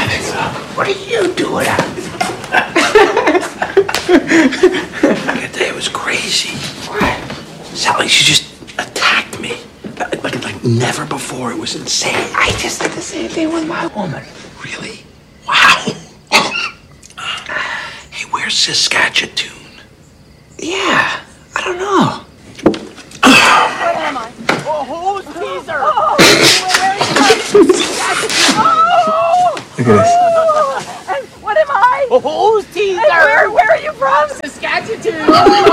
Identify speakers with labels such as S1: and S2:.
S1: What are you doing out? That day was crazy. What? Sally, she just attacked me. Like never before. It was insane. I just did the same thing with my woman. Really? Wow. Hey, where's Saskatchewan? Yeah, I don't know.
S2: Where am I? Oh, who's Caesar?
S1: Look at this.
S2: And what am I? Oh, who's Caesar? And where are you from? Saskatchewan.